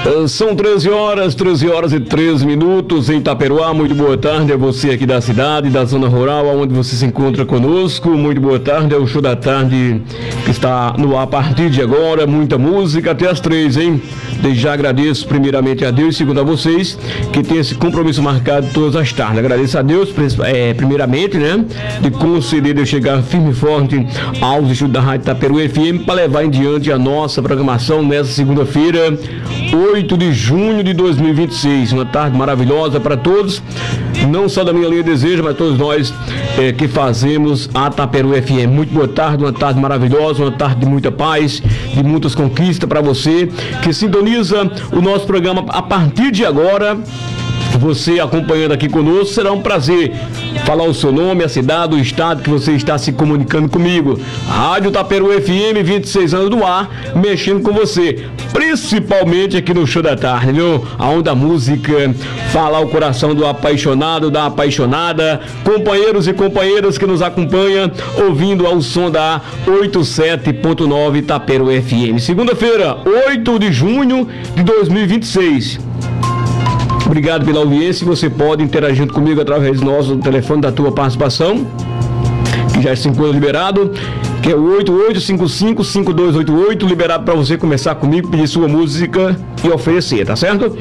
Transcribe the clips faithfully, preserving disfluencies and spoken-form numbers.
São treze horas, treze horas e treze minutos em Itaperuá. Muito boa tarde a você aqui da cidade, da zona rural, onde você se encontra conosco. Muito boa tarde, é o Show da Tarde que está no ar a partir de agora. Muita música até as três, hein? Desde já agradeço primeiramente a Deus e segundo a vocês que tem esse compromisso marcado todas as tardes. Agradeço a Deus, é, primeiramente, né? De conceder eu chegar firme e forte aos estudos da Rádio Itaperuá F M para levar em diante a nossa programação nessa segunda-feira, oito de junho de dois mil e vinte e seis. Uma tarde maravilhosa para todos, não só da minha linha Desejo, mas todos nós é, que fazemos a Itaperuá F M. Muito boa tarde, uma tarde maravilhosa, uma tarde de muita paz, de muitas conquistas para você que sintoniza o nosso programa a partir de agora. Você acompanhando aqui conosco, será um prazer falar o seu nome, a cidade, o estado que você está se comunicando comigo. Rádio Itaperuá F M, vinte e seis anos no ar, mexendo com você, principalmente aqui no Show da Tarde, viu? Aonde a música fala ao coração do apaixonado, da apaixonada, companheiros e companheiras que nos acompanham, ouvindo ao som da oitenta e sete ponto nove Itaperuá F M. Segunda-feira, oito de junho de dois mil e vinte e seis. Obrigado pela audiência. Você pode interagir comigo através do nosso telefone da tua participação, que já se encontra liberado, que é o oito oito cinco cinco, cinco dois oito oito, liberado para você começar comigo, pedir sua música e oferecer, tá certo?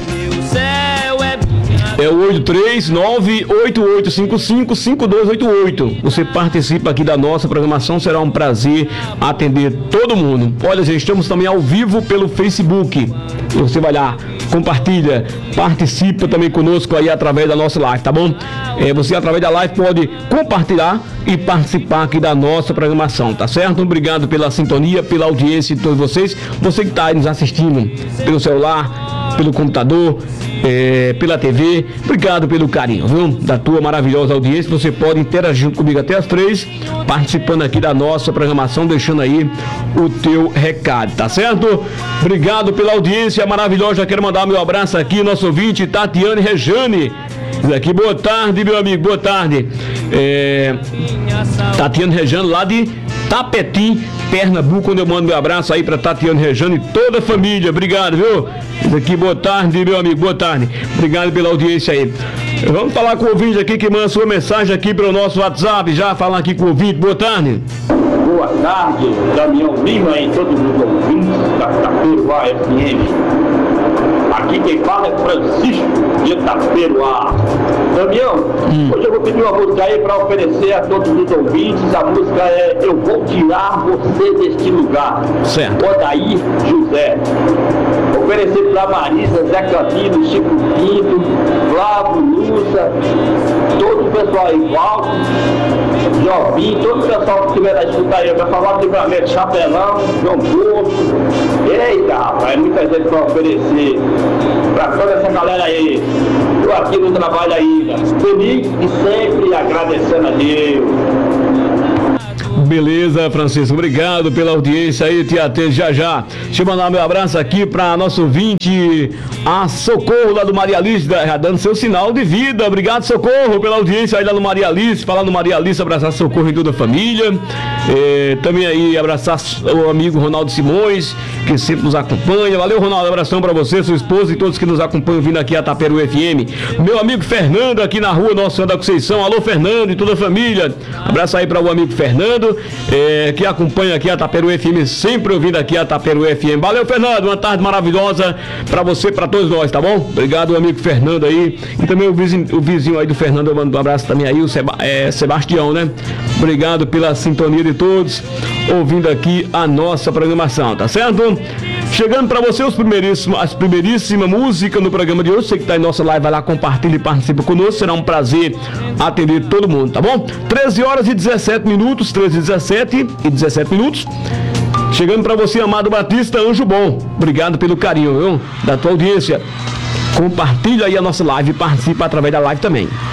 É o oito três nove oito oito cinco cinco, cinco dois oito oito. Você participa aqui da nossa programação, será um prazer atender todo mundo. Olha, já estamos também ao vivo pelo Facebook. Você vai lá, compartilha, participa também conosco aí através da nossa live, tá bom? É, você através da live pode compartilhar e participar aqui da nossa programação, tá certo? Obrigado pela sintonia, pela audiência de todos vocês. Você que está nos assistindo pelo celular, pelo computador, é, pela T V, obrigado pelo carinho, viu? Da tua maravilhosa audiência. Você pode interagir comigo até as três, participando aqui da nossa programação, deixando aí o teu recado, tá certo? Obrigado pela audiência maravilhosa. Já quero mandar meu abraço aqui, nosso ouvinte Tatiane Rejane. Diz aqui, boa tarde, meu amigo, boa tarde. É, Tatiane Rejane, lá de Tapetim, Pernambuco, onde eu mando meu abraço aí pra Tatiane Rejane e toda a família. Obrigado, viu? Diz aqui, boa tarde, meu amigo, boa tarde. Obrigado pela audiência aí. Vamos falar com o ouvinte aqui que manda sua mensagem aqui pelo nosso WhatsApp. Já falar aqui com o ouvinte, boa tarde. Boa tarde, Damião Lima e todo mundo ouvintes da Itaperuá F M. Aqui quem fala é Francisco de Itaperuá. Damião, hum. hoje eu vou pedir uma música aí para oferecer a todos os ouvintes. A música é Eu Vou Tirar Você Deste Lugar. Certo. Odair José. Oferecer para Marisa, Zé Camilo, Chico Pinto, Flávio, Lúcia, todo o pessoal aí, Valdo, Jobim, todo o pessoal que estiver na escuta aí, vai falar livramento, Chapelão, João Bosco. Eita, rapaz, é muita gente para oferecer para toda essa galera aí. Eu aqui no trabalho ainda, feliz e sempre agradecendo a Deus. Beleza, Francisco, obrigado pela audiência aí, te atendo já já. Deixa eu mandar meu abraço aqui para nosso ouvinte, a Socorro lá do Maria Alice, já dando seu sinal de vida. Obrigado, Socorro, pela audiência aí lá no Maria Alice. Falar no Maria Alice, abraçar Socorro e toda a família. É, também aí abraçar o amigo Ronaldo Simões, que sempre nos acompanha. Valeu, Ronaldo, abração para você, sua esposa e todos que nos acompanham vindo aqui a Itaperuá F M. Meu amigo Fernando aqui na rua Nossa Senhora da Conceição. Alô, Fernando e toda a família. Abraço aí para o amigo Fernando. É, que acompanha aqui a Itaperuá F M, sempre ouvindo aqui a Itaperuá F M. Valeu, Fernando, uma tarde maravilhosa pra você, pra todos nós, tá bom? Obrigado, amigo Fernando aí, e também o vizinho, o vizinho aí do Fernando, eu mando um abraço também aí, o Seba, é, Sebastião, né? Obrigado pela sintonia de todos, ouvindo aqui a nossa programação, tá certo? Chegando pra você os primeiríssimos, as primeiríssimas músicas no programa de hoje. Você que tá em nossa live, vai lá, compartilha e participa conosco. Será um prazer atender todo mundo, tá bom? treze horas e dezessete minutos, treze e dezessete e dezessete minutos. Chegando pra você, Amado Batista, Anjo Bom. Obrigado pelo carinho, viu? Da tua audiência. Compartilha aí a nossa live e participa através da live também.